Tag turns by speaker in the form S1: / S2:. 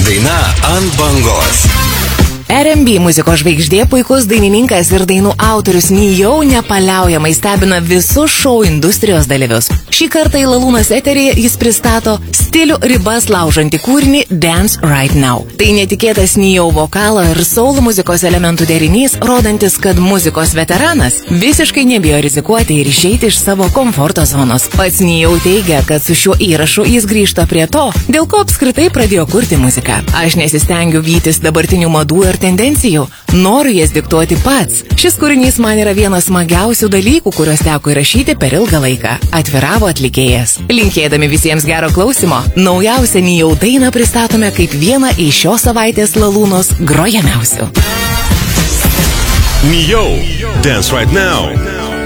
S1: Daina ant bangos.
S2: R&B muzikos žvaigždė, puikus dainininkas ir dainų autorius Nijau nepaliaujamai stebina visus šou industrijos dalyvius. Šį kartą į Lalūnas eteryje jis pristato stilių ribas laužantį kūrinį Dance Right Now. Tai netikėtas Nijau vokalo ir soul muzikos elementų derinys, rodantis, kad muzikos veteranas visiškai nebijo rizikuoti ir išeiti iš savo komforto zonos. Pats Nijau teigia, kad su šiuo įrašu jis grįžta prie to, dėl ko apskritai pradėjo kurti muziką. Aš nesistengiu vytis dabartinių madų ir tendencijų, noriu jas diktuoti pats. Šis kūrinys man yra vienas smagiausių dalykų, kuriuos teko įrašyti per ilgą laiką, atviravo atlikėjas. Linkėdami visiems gero klausimo, naujausią Nijau dainą pristatome kaip vieną iš šios savaitės Lalūnos grojamiausių.
S1: Nijau, Dance Right Now.